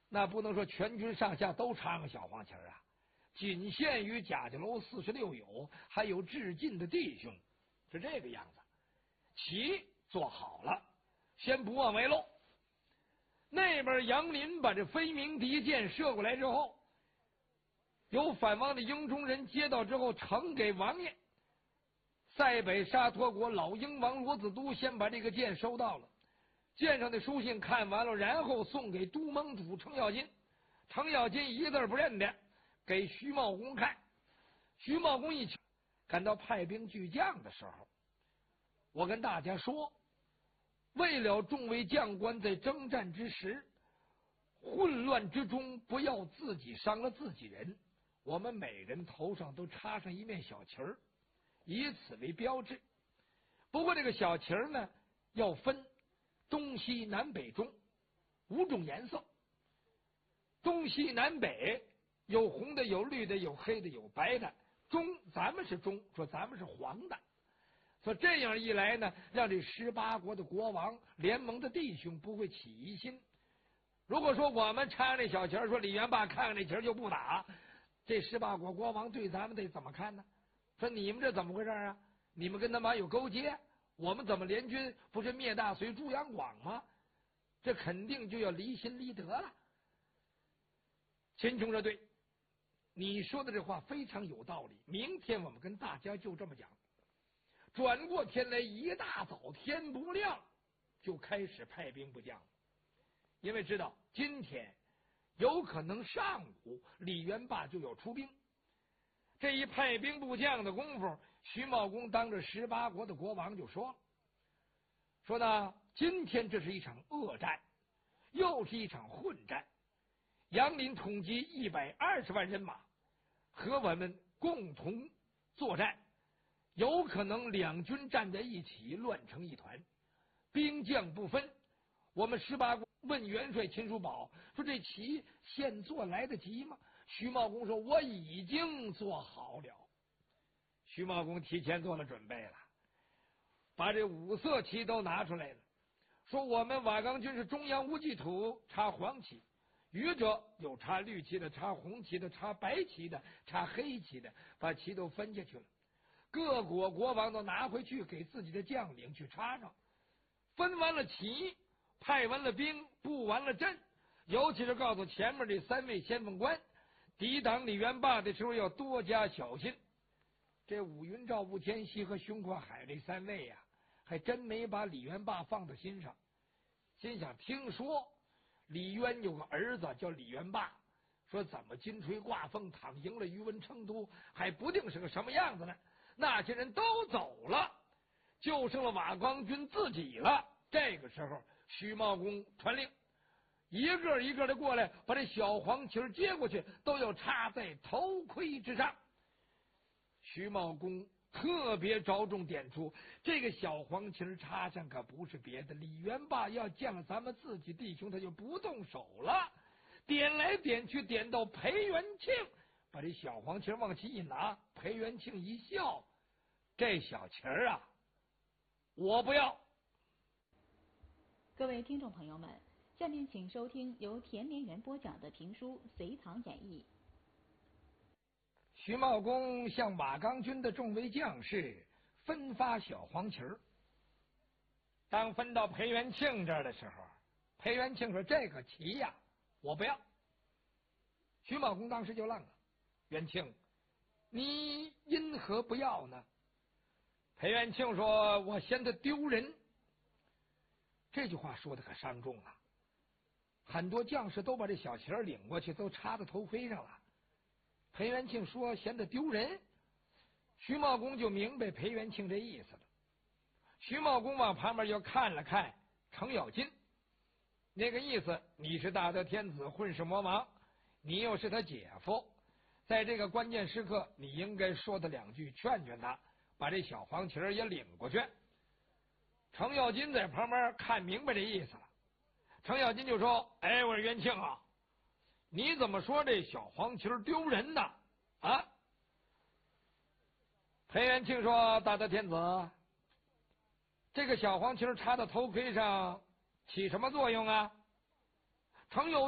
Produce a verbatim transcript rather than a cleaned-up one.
那不能说全军上下都插个小黄旗啊，仅限于贾家楼四十六友还有至近的弟兄，是这个样子。旗做好了，先不忘为漏。那边杨林把这飞鸣敌箭射过来之后，有反王的英中人接到之后呈给王爷。塞北沙陀国老英王罗子都先把这个箭收到了，箭上的书信看完了，然后送给都盟主程咬金。程咬金一字不认的给徐茂公看，徐茂公一瞧，感到派兵巨将的时候，我跟大家说，为了众位将官在征战之时混乱之中不要自己伤了自己人，我们每人头上都插上一面小旗儿，以此为标志。不过这个小旗儿呢，要分东西南北中五种颜色，东西南北有红的，有绿的，有黑的，有白的。中咱们是中，说咱们是黄的。所以这样一来呢，让这十八国的国王联盟的弟兄不会起疑心。如果说我们插那小旗儿，说李元霸看看这旗儿就不打，这十八国国王对咱们得怎么看呢？说你们这怎么回事啊？你们跟他妈有勾结，我们怎么联军不是灭大隋诛杨广吗？这肯定就要离心离德了。秦琼说：“对，你说的这话非常有道理。明天我们跟大家就这么讲。”转过天来，一大早天不亮就开始派兵部将，因为知道今天有可能上午李元霸就要出兵。这一派兵部将的功夫，徐茂公当着十八国的国王就说了：“说呢，今天这是一场恶战，又是一场混战。杨林统计一百二十万人马，和我们共同作战，有可能两军站在一起，乱成一团，兵将不分。我们十八国问元帅秦叔宝说：‘这棋现做来得及吗？’徐茂公说：‘我已经做好了。’徐茂公提前做了准备了，把这五色旗都拿出来了，说我们瓦岗军是中央无忌土插黄旗，余者有插绿旗的，插红旗的，插白旗的，插黑旗的，把旗都分下去了。各国国王都拿回去给自己的将领去插上。分完了旗，派完了兵，布完了阵，尤其是告诉前面这三位先锋官，抵挡李元霸的时候要多加小心。这武云、赵、武天锡和熊阔海这三位呀、啊，还真没把李元霸放在心上，心想听说李渊有个儿子叫李元霸，说怎么金锤挂凤，躺赢了宇文成都，还不定是个什么样子呢。那些人都走了，就剩了瓦岗军自己了。这个时候，徐茂公传令，一个一个的过来，把这小黄旗接过去，都要插在头盔之上。徐茂公特别着重点出，这个小黄旗插上可不是别的，李元霸要见了咱们自己弟兄，他就不动手了。点来点去，点到裴元庆，把这小黄旗往起一拿，裴元庆一笑：“这小旗儿啊，我不要。” 各位听众朋友们，下面请收听由田连元播讲的评书《隋唐演义》。 徐茂公向瓦岗军的众位将士分发小黄旗儿。当分到裴元庆这儿的时候，裴元庆说：“这个旗呀，我不要。”徐茂公当时就愣了：“元庆，你因何不要呢？”裴元庆说：“我嫌他丢人。”这句话说的可伤重了，很多将士都把这小旗儿领过去，都插在头盔上了。裴元庆说嫌他丢人，徐茂公就明白裴元庆这意思了。徐茂公往旁边又看了看程咬金，那个意思，你是大德天子，混世魔王，你又是他姐夫，在这个关键时刻，你应该说他两句，劝劝他，把这小黄旗也领过去。程咬金在旁边看明白这意思了，程咬金就说：“哎，我说元庆啊，你怎么说这小黄旗丢人呢？啊？”裴元庆说：“大德天子，这个小黄旗插到头盔上起什么作用啊？”程咬